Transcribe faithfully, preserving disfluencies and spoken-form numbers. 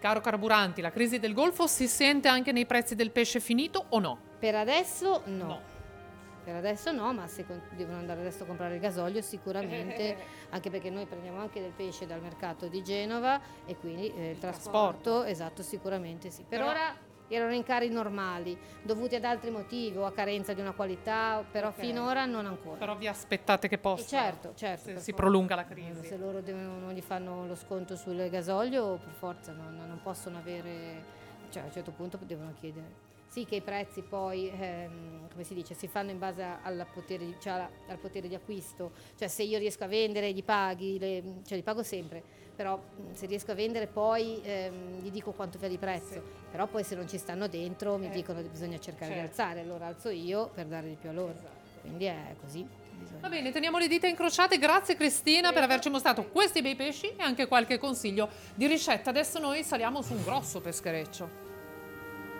caro carburanti, la crisi del Golfo si sente anche nei prezzi del pesce finito o no? Per adesso no. No. Per adesso no, ma se con- devono andare adesso a comprare il gasolio sicuramente, anche perché noi prendiamo anche del pesce dal mercato di Genova e quindi eh, il, trasporto, trasporto. esatto, sicuramente sì. Per Però- ora erano rincari normali, dovuti ad altri motivi o a carenza di una qualità, però Ok. finora non ancora. Però vi aspettate che E possa, certo, certo. se per si forza. prolunga la Eh, crisi. Se loro devono- non gli fanno lo sconto sul gasolio, per forza non, non possono avere, cioè a un certo punto devono chiedere. Sì, che i prezzi poi, ehm, come si dice, si fanno in base al potere, di, cioè al potere di acquisto, cioè se io riesco a vendere gli paghi, le- cioè li pago sempre, però mh, se riesco a vendere poi ehm, gli dico quanto fa di prezzo, Sì. però poi se non ci stanno dentro mi Eh, dicono che bisogna cercare certo. di alzare, allora alzo io per dare di più a loro, quindi è così. bisogna- Va bene, teniamo le dita incrociate. Grazie Cristina per averci mostrato questi bei pesci e anche qualche consiglio di ricetta. Adesso noi saliamo su un grosso peschereccio.